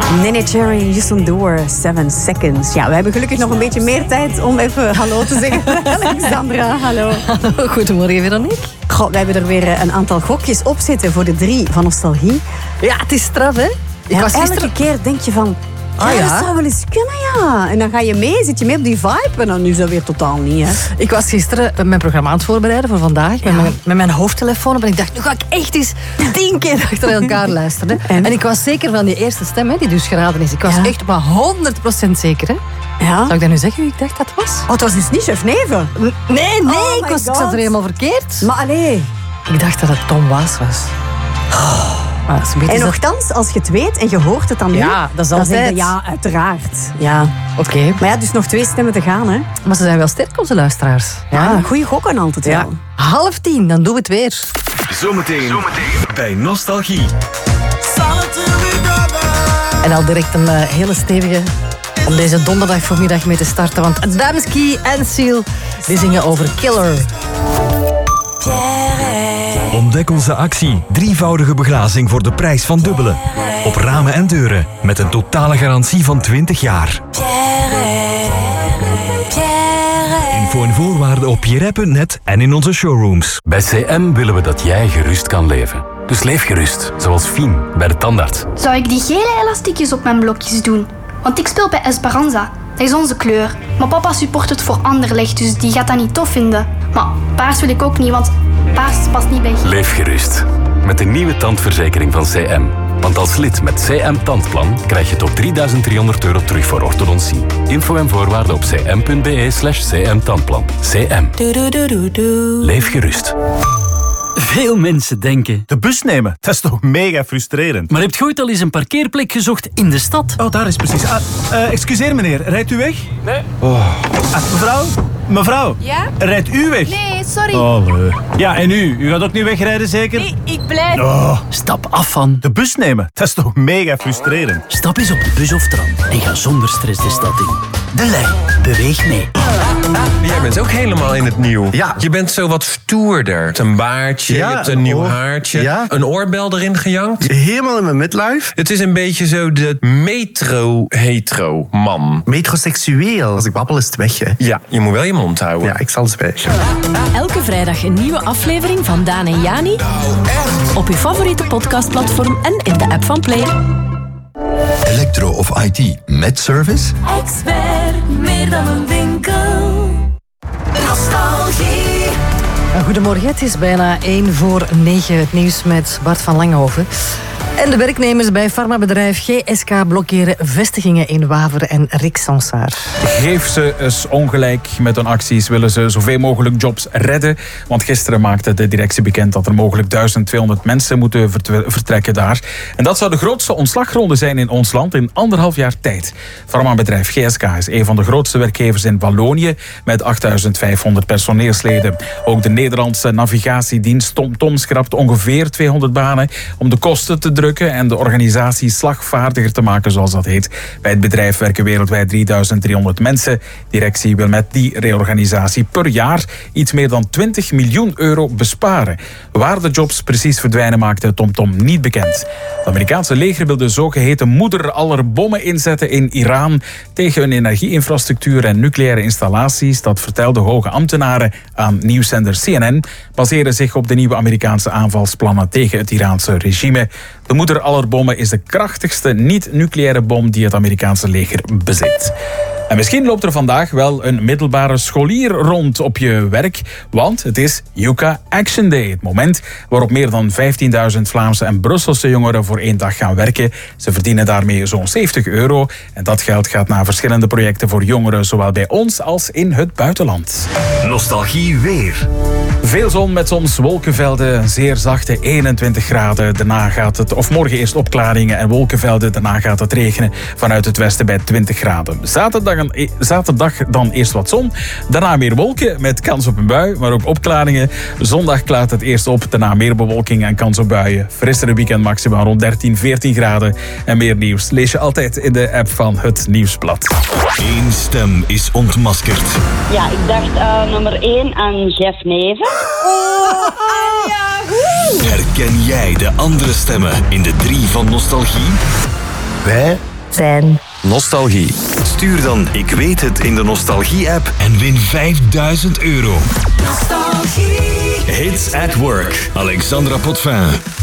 Nene Cherry, Houston Door, 7 Seconds. Ja, we hebben gelukkig nog een beetje meer tijd om even hallo te zeggen. Alexandra, hallo. Hallo, goedemorgen Veronique. Goh, we hebben er weer een aantal gokjes op zitten voor de 3 van Nostalgie. Ja, het is straf, hè? Elke keer denk je van... Ja, dat zou wel eens kunnen, ja. En dan ga je mee, zit je mee op die vibe. En dan is dat weer totaal niet, hè. Ik was gisteren mijn programma aan het voorbereiden voor vandaag. Met mijn hoofdtelefoon op. En ik dacht, nu ga ik echt eens 10 keer achter elkaar luisteren. En ik was zeker van die eerste stem, hè, die dus geraden is. Ik was echt maar 100% zeker, hè. Ja. Zou ik dat nu zeggen wie ik dacht dat was? Oh, het was dus niet Chef Neven. Nee, ik zat er helemaal verkeerd. Maar allee. Ik dacht dat het Tom Waas was. En nogthans, als je het weet en je hoort het dan nu... Ja, dat is altijd... Dan zeg je, ja, uiteraard. Ja. Oké. Maar ja, dus nog 2 stemmen te gaan, hè. Maar ze zijn wel sterk, onze luisteraars. Ja, goeie gokken altijd wel. 9:30, dan doen we het weer. Zometeen bij Nostalgie. En al direct een hele stevige om deze donderdag voormiddag mee te starten. Want Damski en Seal die zingen over Killer. Ontdek onze actie. 3-voudige beglazing voor de prijs van dubbele. Op ramen en deuren. Met een totale garantie van 20 jaar. Info en voorwaarden op pierre.net en in onze showrooms. Bij CM willen we dat jij gerust kan leven. Dus leef gerust, zoals Fien bij de tandarts. Zou ik die gele elastiekjes op mijn blokjes doen? Want ik speel bij Esperanza. Dat is onze kleur. Maar papa support het voor Anderlecht, dus die gaat dat niet tof vinden. Maar paars wil ik ook niet, want paars past niet bij geel. Leef gerust. Met de nieuwe tandverzekering van CM. Want als lid met CM Tandplan krijg je tot €3.300 terug voor orthodontie. Info en voorwaarden op cm.be/cmtandplan. CM. Leef gerust. Veel mensen denken... De bus nemen, dat is toch mega frustrerend. Maar heb je ooit al eens een parkeerplek gezocht in de stad? Oh, daar is precies. Excuseer meneer, rijdt u weg? Nee. Oh. Mevrouw? Ja? Rijdt u weg? Nee, sorry. Oh, ja, en u? U gaat ook niet wegrijden, zeker? Nee, ik blijf. Oh. Stap af van... De bus nemen, dat is toch mega frustrerend. Stap eens op de bus of tram en ga zonder stress de stad in. De lijn, beweeg mee. Jij bent ook helemaal in het nieuw. Ja. Je bent zo wat stoerder. Een baardje, je hebt een nieuw haartje. Ja. Een oorbel erin gejankt. Helemaal in mijn midlife. Het is een beetje zo de metro-hetero-man. Metroseksueel. Als ik babbel is het weg, hè. Ja, je moet wel je mond houden. Ja, ik zal zwijgen. Elke vrijdag een nieuwe aflevering van Daan en Jani. Op uw favoriete podcastplatform en in de app van Play. Elektro of IT met service? Expert, meer dan een winkel. Nostalgie. Goedemorgen, het is bijna 8:45. Het nieuws met Bart van Langhoven. En de werknemers bij farmabedrijf GSK blokkeren vestigingen in Waveren en Rixensart. Geef ze eens ongelijk. Met hun acties willen ze zoveel mogelijk jobs redden. Want gisteren maakte de directie bekend dat er mogelijk 1200 mensen moeten vertrekken daar. En dat zou de grootste ontslagronde zijn in ons land in 1,5 jaar tijd. Farmabedrijf GSK is een van de grootste werkgevers in Wallonië met 8500 personeelsleden. Ook de Nederlandse navigatiedienst TomTom schrapt ongeveer 200 banen om de kosten te drukken en de organisatie slagvaardiger te maken, zoals dat heet. Bij het bedrijf werken wereldwijd 3300 mensen. De directie wil met die reorganisatie per jaar iets meer dan €20 miljoen besparen. Waar de jobs precies verdwijnen maakte TomTom niet bekend. Het Amerikaanse leger wil de zogeheten moeder aller bommen inzetten in Iran tegen hun energieinfrastructuur en nucleaire installaties. Dat vertelden hoge ambtenaren aan nieuwszender CNN. Baseren zich op de nieuwe Amerikaanse aanvalsplannen tegen het Iraanse regime. De moeder aller bommen is de krachtigste niet-nucleaire bom die het Amerikaanse leger bezit. En misschien loopt er vandaag wel een middelbare scholier rond op je werk, want het is Yucca Action Day. Het moment waarop meer dan 15.000 Vlaamse en Brusselse jongeren voor 1 dag gaan werken. Ze verdienen daarmee zo'n €70 en dat geld gaat naar verschillende projecten voor jongeren, zowel bij ons als in het buitenland. Nostalgie weer. Veel zon met soms wolkenvelden, zeer zachte 21 graden. Daarna gaat het, of morgen eerst opklaringen en wolkenvelden. Daarna gaat het regenen vanuit het westen bij 20 graden. Zaterdag dan eerst wat zon. Daarna meer wolken met kans op een bui, maar ook opklaringen. Zondag klaart het eerst op, daarna meer bewolking en kans op buien. Frissere weekend maxima rond 13, 14 graden. En meer nieuws lees je altijd in de app van het Nieuwsblad. 1 stem is ontmaskerd. Ja, ik dacht nummer 1 aan Jeff Neven. Herken jij de andere stemmen in de 3 van Nostalgie? Wij zijn. Nostalgie. Stuur dan Ik weet het in de Nostalgie-app en win €5000. Hits at Work. Alexandra Potvin.